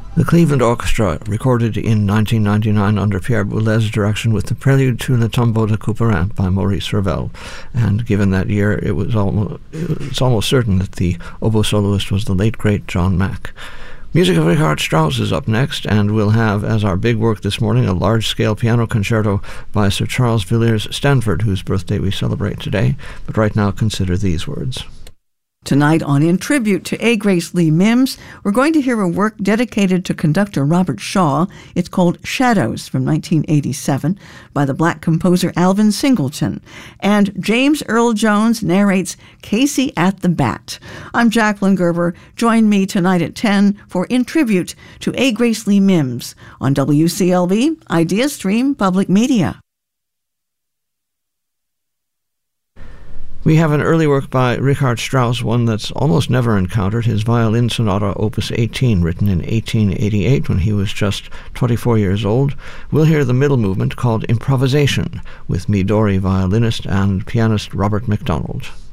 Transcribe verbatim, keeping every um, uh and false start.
The Cleveland Orchestra recorded in nineteen ninety-nine under Pierre Boulez's direction with the Prelude to Le Tombeau de Couperin by Maurice Ravel. And given that year, it was almost, it's almost certain that the oboe soloist was the late, great John Mack. Music of Richard Strauss is up next, and we'll have, as our big work this morning, a large-scale piano concerto by Sir Charles Villiers Stanford, whose birthday we celebrate today. But right now, consider these words. Tonight on In Tribute to A. Grace Lee Mims, we're going to hear a work dedicated to conductor Robert Shaw. It's called Shadows from nineteen eighty-seven by the black composer Alvin Singleton. And James Earl Jones narrates Casey at the Bat. I'm Jacqueline Gerber. Join me tonight at ten for In Tribute to A. Grace Lee Mims on W C L B Idea Stream Public Media. We have an early work by Richard Strauss, one that's almost never encountered, his Violin Sonata Opus eighteen, written in eighteen eighty-eight when he was just twenty-four years old. We'll hear the middle movement called Improvisation with Midori violinist and pianist Robert MacDonald.